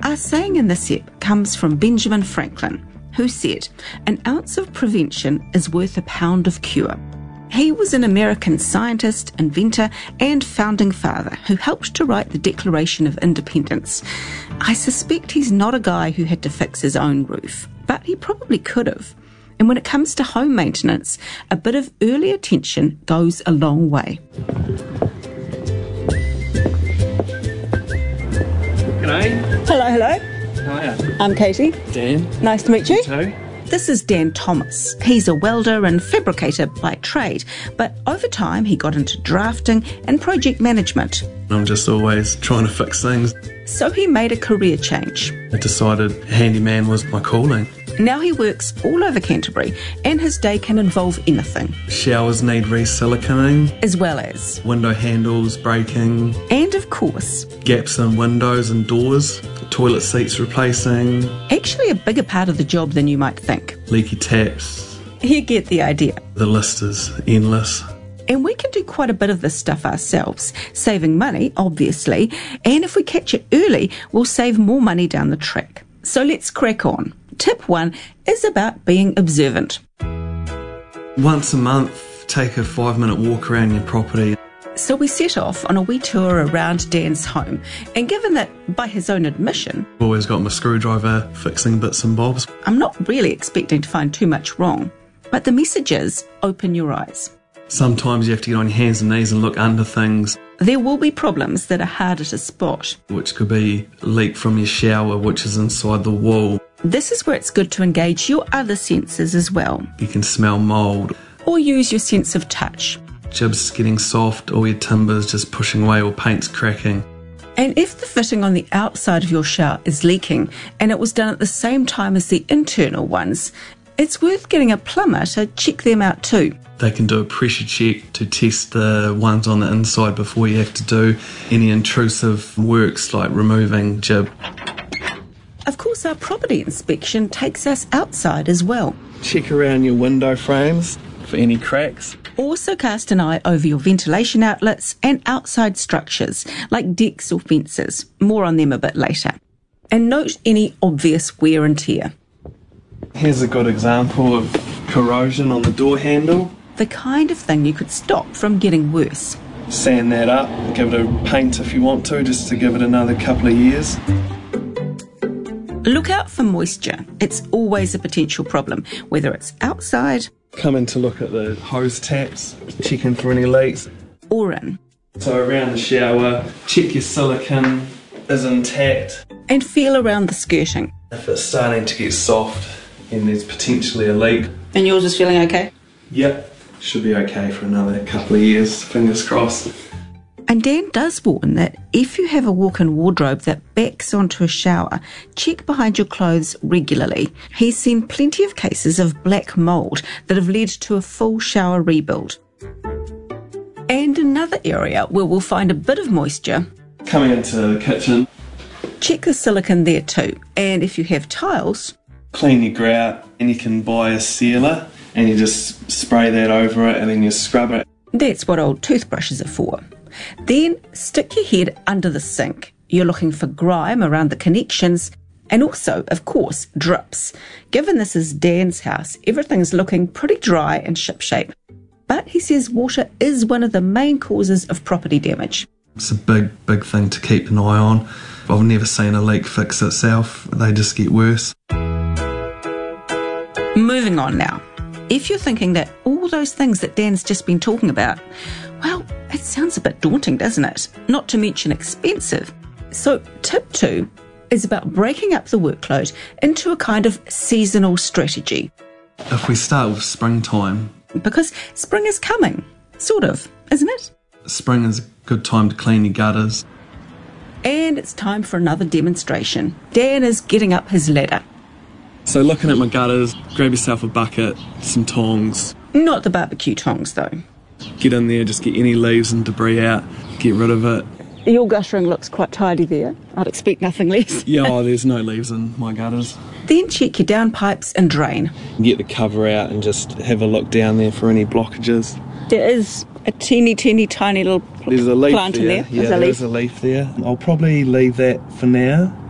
Our saying in this ep comes from Benjamin Franklin, who said, "An ounce of prevention is worth a pound of cure." He was an American scientist, inventor, and founding father who helped to write the Declaration of Independence. I suspect he's not a guy who had to fix his own roof, but he probably could have. And when it comes to home maintenance, a bit of early attention goes a long way. G'day. Hello. Hiya. I'm Katie. Dan. Nice to meet you. You too. This is Dan Thomas. He's a welder and fabricator by trade, but over time he got into drafting and project management. I'm just always trying to fix things. So he made a career change. I decided handyman was my calling. Now he works all over Canterbury, and his day can involve anything, Showers need re-siliconing, as well as, window handles breaking, and of course, gaps in windows and doors, toilet seats replacing, actually a bigger part of the job than you might think. leaky taps. You get the idea. The list is endless. And we can do quite a bit of this stuff ourselves, saving money, obviously, and if we catch it early, we'll save more money down the track. So let's crack on. Tip 1 is about being observant. Once a month, take a 5-minute walk around your property. So we set off on a wee tour around Dan's home, and given that, by his own admission, I've always got my screwdriver fixing bits and bobs. I'm not really expecting to find too much wrong, but the message is, open your eyes. Sometimes you have to get on your hands and knees and look under things, There will be problems that are harder to spot. which could be a leak from your shower, which is inside the wall. This is where it's good to engage your other senses as well, You can smell mould. or use your sense of touch. Jibs getting soft, or your timbers just pushing away, or paint's cracking. And if the fitting on the outside of your shower is leaking, and it was done at the same time as the internal ones, it's worth getting a plumber to check them out too. They can do a pressure check to test the ones on the inside before you have to do any intrusive works like removing jib. Of course, our property inspection takes us outside as well. Check around your window frames for any cracks. Also cast an eye over your ventilation outlets and outside structures, like decks or fences. More on them a bit later. And note any obvious wear and tear. Here's a good example of corrosion on the door handle. The kind of thing you could stop from getting worse. Sand that up, give it a paint if you want to, just to give it another couple of years. Look out for moisture. It's always a potential problem, whether it's outside Come in to look at the hose taps, checking for any leaks. or in. So around the shower, check your silicone is intact. And feel around the skirting. If it's starting to get soft and there's potentially a leak, And yours is feeling okay? yep, should be okay for another couple of years, fingers crossed. And Dan does warn that if you have a walk-in wardrobe that backs onto a shower, check behind your clothes regularly. He's seen plenty of cases of black mould that have led to a full shower rebuild. And another area where we'll find a bit of moisture, Coming into the kitchen, check the silicone there too. And if you have tiles, clean your grout, and you can buy a sealer and you just spray that over it and then you scrub it. that's what old toothbrushes are for. Then stick your head under the sink. You're looking for grime around the connections and also, of course, drips. Given this is Dan's house, everything's looking pretty dry and shipshape. But he says water is one of the main causes of property damage. It's a big thing to keep an eye on. I've never seen a leak fix itself. They just get worse. Moving on now. If you're thinking that all those things that Dan's just been talking about, well, it sounds a bit daunting, doesn't it? Not to mention expensive. So tip 2 is about breaking up the workload into a kind of seasonal strategy. If we start with springtime, Because spring is coming, sort of, isn't it? spring is a good time to clean your gutters. And it's time for another demonstration. Dan is getting up his ladder. So looking at my gutters, grab yourself a bucket, some tongs, Not the barbecue tongs, though. get in there, just get any leaves and debris out, get rid of it. Your guttering looks quite tidy there. I'd expect nothing less. Yeah, there's no leaves in my gutters. Then check your downpipes and drain. Get the cover out and just have a look down there for any blockages. There is a teeny tiny little There's a leaf plant there. in there. Yeah, There's a leaf. there's a leaf there. I'll probably leave that for now.